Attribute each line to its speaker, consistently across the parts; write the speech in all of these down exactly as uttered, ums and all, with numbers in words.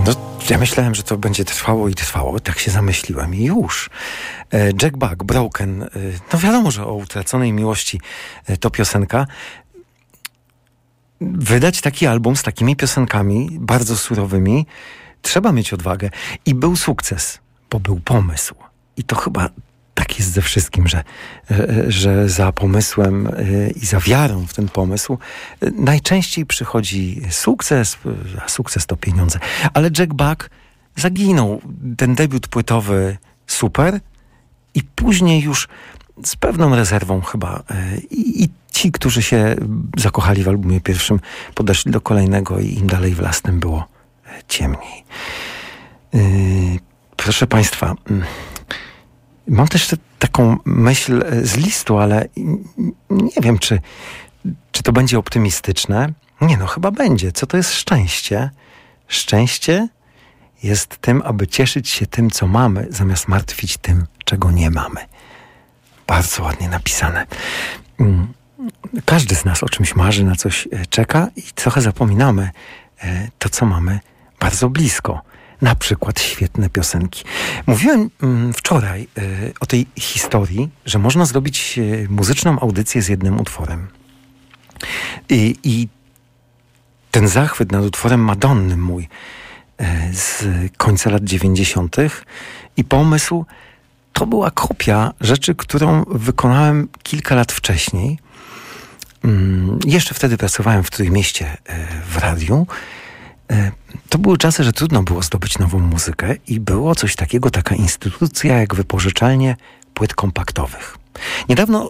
Speaker 1: No, ja myślałem, że to będzie trwało i trwało. Tak się zamyśliłem i już. Jack Buck, Broken. No wiadomo, że o utraconej miłości to piosenka. Wydać taki album z takimi piosenkami, bardzo surowymi, trzeba mieć odwagę. I był sukces, bo był pomysł. I to chyba tak jest ze wszystkim, że, że za pomysłem i za wiarą w ten pomysł najczęściej przychodzi sukces, a sukces to pieniądze. Ale Jack Buck zaginął. Ten debiut płytowy super i później już z pewną rezerwą chyba i, i ci, którzy się zakochali w albumie pierwszym, podeszli do kolejnego i im dalej w las, tym było ciemniej. Yy, proszę Państwa, mam też taką myśl z listu, ale nie wiem, czy, czy to będzie optymistyczne. Nie no, chyba będzie. Co to jest szczęście? Szczęście jest tym, aby cieszyć się tym, co mamy, zamiast martwić tym, czego nie mamy. Bardzo ładnie napisane. Każdy z nas o czymś marzy, na coś czeka i trochę zapominamy to, co mamy bardzo blisko. Na przykład świetne piosenki. Mówiłem wczoraj o tej historii, że można zrobić muzyczną audycję z jednym utworem. I, i ten zachwyt nad utworem Madonny mój z końca lat dziewięćdziesiątych i pomysł to była kopia rzeczy, którą wykonałem kilka lat wcześniej. Jeszcze wtedy pracowałem w Trójmieście w radiu. To były czasy, że trudno było zdobyć nową muzykę i było coś takiego, taka instytucja jak wypożyczalnie płyt kompaktowych. Niedawno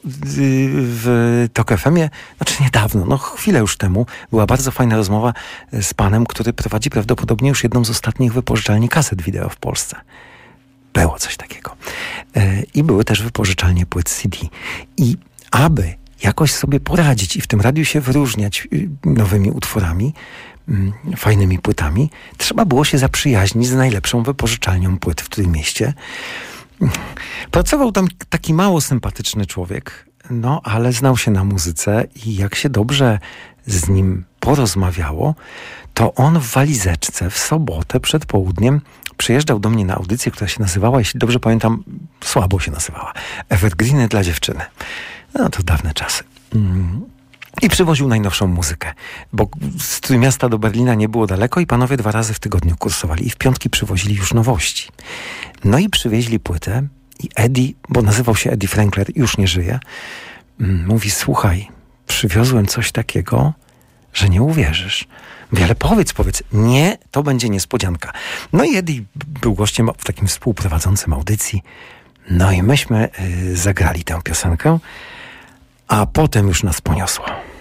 Speaker 1: w Tok F M ie, znaczy niedawno, no chwilę już temu, była bardzo fajna rozmowa z panem, który prowadzi prawdopodobnie już jedną z ostatnich wypożyczalni kaset wideo w Polsce. Było coś takiego. I były też wypożyczalnie płyt C D. I aby jakoś sobie poradzić i w tym radiu się wyróżniać nowymi utworami, fajnymi płytami, trzeba było się zaprzyjaźnić z najlepszą wypożyczalnią płyt w Trójmieście. Pracował tam taki mało sympatyczny człowiek, no ale znał się na muzyce i jak się dobrze z nim porozmawiało, to on w walizeczce w sobotę przed południem przyjeżdżał do mnie na audycję, która się nazywała, jeśli dobrze pamiętam, słabo się nazywała, Evergreeny dla dziewczyny. No to dawne czasy. Mm. I przywoził najnowszą muzykę, bo z Trójmiasta do Berlina nie było daleko i panowie dwa razy w tygodniu kursowali i w piątki przywozili już nowości. No i przywieźli płytę i Eddie, bo nazywał się Eddie Frankler, już nie żyje, mówi: słuchaj, przywiozłem coś takiego, że nie uwierzysz. Mówi: ale powiedz, powiedz. Nie, to będzie niespodzianka. No i Eddie był gościem w takim współprowadzącym audycji. No i myśmy y, zagrali tę piosenkę, a potem już nas poniosło.